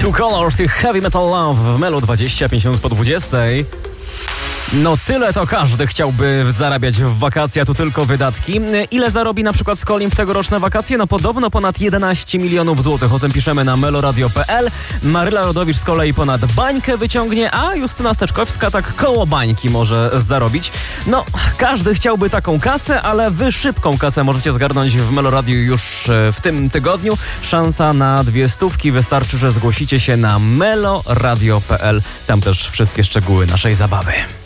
True Colors i Heavy Metal Love w Melo 25 minut po 20. No tyle to każdy chciałby zarabiać w wakacje, a tu tylko wydatki. Ile zarobi na przykład Skolim w tegoroczne wakacje? No podobno ponad 11 milionów złotych. O tym piszemy na meloradio.pl. Maryla Rodowicz z kolei ponad bańkę wyciągnie, a Justyna Steczkowska tak koło bańki może zarobić. No, każdy chciałby taką kasę, ale wy szybką kasę możecie zgarnąć w Meloradiu już w tym tygodniu. Szansa na 200. Wystarczy, że zgłosicie się na meloradio.pl. Tam też wszystkie szczegóły naszej zabawy.